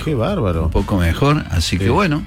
Qué bárbaro. Un poco mejor, así que bueno.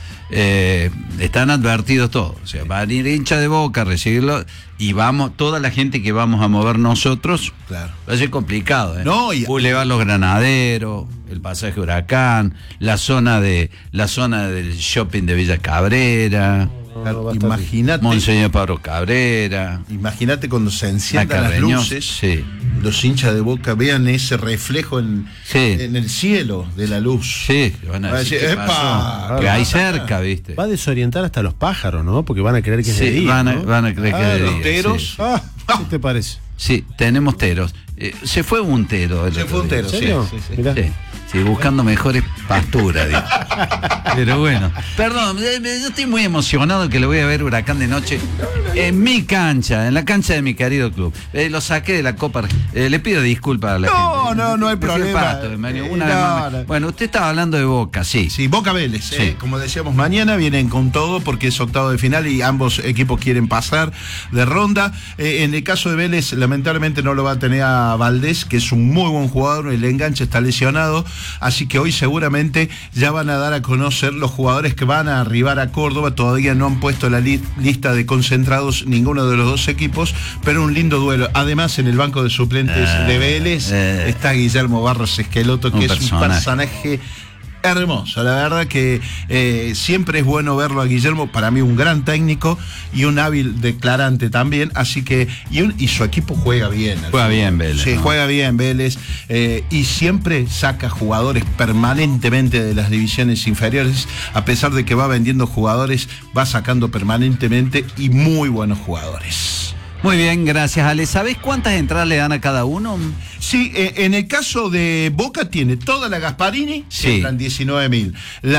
Están advertidos todos, o sea, van a ir hincha de Boca a recibirlo y vamos, toda la gente que vamos a mover nosotros, claro, va a ser complicado, No, Boulevard Los Granaderos, el pasaje Huracán, la zona del shopping de Villa Cabrera, imagínate, Monseñor Pablo Cabrera, imagínate cuando se enciendan las luces, sí, los hinchas de Boca vean ese reflejo en el cielo de la luz. Sí, van a decir, ¿qué pasó? Que hay cerca, ¿viste? Va a desorientar hasta los pájaros, ¿no? Porque van a creer que es de día, van a creer que es de día. Los teros. Sí. ¿Qué te parece? Sí, tenemos teros. Se fue un tero. Se fue un tero, sí. Mirá. Sí, buscando mejores pasturas, digo. Pero bueno, perdón, yo estoy muy emocionado que lo voy a ver Huracán de noche en mi cancha, en la cancha de mi querido club. Lo saqué de la Copa. Le pido disculpas a la gente. No hay problema. Bueno, usted estaba hablando de Boca, sí. Sí, Boca Vélez. Sí. Como decíamos, mañana vienen con todo porque es octavo de final y ambos equipos quieren pasar de ronda. En el caso de Vélez, lamentablemente no lo va a tener a Valdés, que es un muy buen jugador, el enganche está lesionado. Así que hoy seguramente ya van a dar a conocer los jugadores que van a arribar a Córdoba. Todavía no han puesto la lista de concentrados ninguno de los dos equipos, pero un lindo duelo. Además, en el banco de suplentes de Vélez está Guillermo Barros Esqueloto, que es un personaje hermoso. La verdad que siempre es bueno verlo a Guillermo, para mí un gran técnico y un hábil declarante también, así que y su equipo juega bien. Juega bien Vélez. Sí, juega bien Vélez y siempre saca jugadores permanentemente de las divisiones inferiores, a pesar de que va vendiendo jugadores, va sacando permanentemente y muy buenos jugadores. Muy bien, gracias, Ale. ¿Sabés cuántas entradas le dan a cada uno? Sí, en el caso de Boca tiene toda la Gasparini, sí, entran 19.000.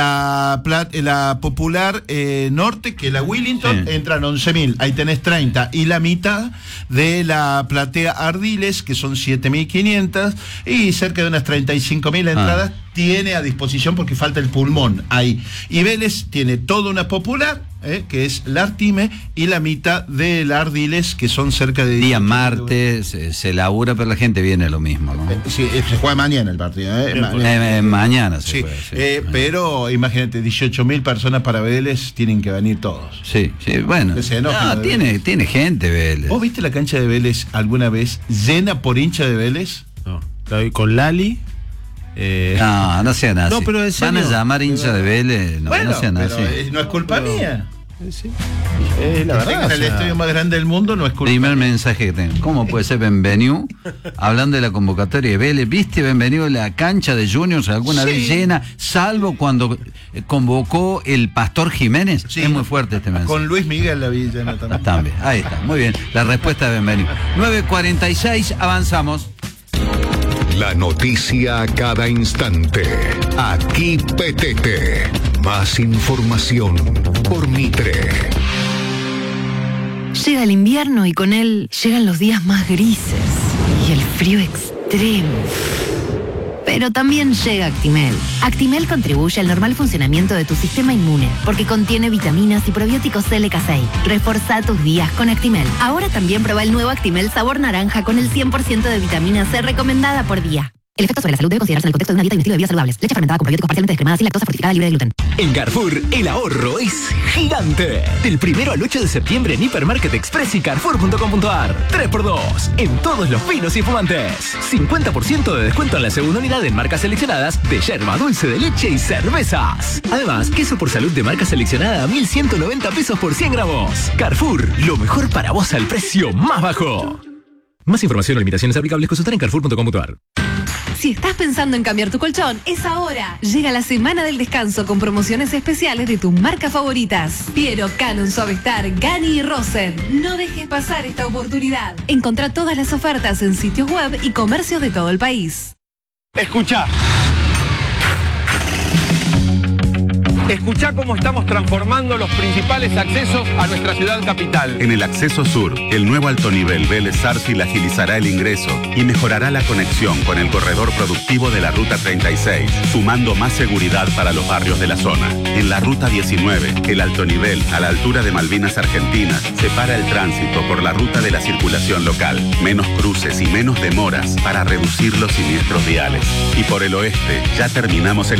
La Popular Norte, que es la Willington, sí, entran 11.000. Ahí tenés 30. Y la mitad de la Platea Ardiles, que son 7.500. Y cerca de unas 35.000 entradas tiene a disposición porque falta el pulmón ahí. Y Vélez tiene toda una Popular, que es la Artime, y la mitad de la Ardiles, que son cerca de... Día martes, se labura, pero la gente viene lo mismo, ¿no? Sí, se juega mañana el partido. Mañana se sí, juega. Sí. Pero imagínate, 18.000 personas para Vélez, tienen que venir todos. Sí, bueno. Tiene gente Vélez. ¿Vos viste la cancha de Vélez alguna vez llena por hincha de Vélez? No, con Lali. No sean así. No, pero van a llamar hincha de Vélez. No sean así. No es culpa mía. Sí. Es la verdad. En el estadio más grande del mundo no es culpa. Primer mensaje que tengo. ¿Cómo puede ser Benvenido hablando de la convocatoria de Vélez? ¿Viste Benvenido la cancha de Juniors alguna vez llena? Salvo cuando convocó el Pastor Jiménez. Sí, es muy fuerte este mensaje. Con Luis Miguel la Villa también. Ahí está, muy bien. La respuesta de Benvenido. 9:46, avanzamos. La noticia a cada instante. Aquí PTT. Más información por Mitre. Llega el invierno y con él llegan los días más grises y el frío extremo. Pero también llega Actimel. Actimel contribuye al normal funcionamiento de tu sistema inmune porque contiene vitaminas y probióticos LK6. Reforza tus días con Actimel. Ahora también prueba el nuevo Actimel sabor naranja con el 100% de vitamina C recomendada por día. El efecto sobre la salud debe considerarse en el contexto de una dieta y un estilo de vida saludables. Leche fermentada con probióticos parcialmente descremada sin lactosa, fortificada, libre de gluten. En Carrefour, el ahorro es gigante. Del 1 al 8 de septiembre en Hipermarket Express y Carrefour.com.ar. 3x2 en todos los vinos y espumantes. 50% de descuento en la segunda unidad en marcas seleccionadas de yerba, dulce de leche y cervezas. Además, queso por salud de marca seleccionada a 1.190 pesos por 100 gramos. Carrefour, lo mejor para vos al precio más bajo. Más información o limitaciones aplicables consultar en Carrefour.com.ar. Si estás pensando en cambiar tu colchón, es ahora. Llega la semana del descanso con promociones especiales de tus marcas favoritas. Piero, Canon, Suavestar, Gani y Rosen. No dejes pasar esta oportunidad. Encontrá todas las ofertas en sitios web y comercios de todo el país. Escuchá cómo estamos transformando los principales accesos a nuestra ciudad capital. En el acceso sur, el nuevo alto nivel Vélez Sarsfield agilizará el ingreso y mejorará la conexión con el corredor productivo de la Ruta 36, sumando más seguridad para los barrios de la zona. En la Ruta 19, el alto nivel, a la altura de Malvinas Argentinas, separa el tránsito por la ruta de la circulación local. Menos cruces y menos demoras para reducir los siniestros viales. Y por el oeste, ya terminamos el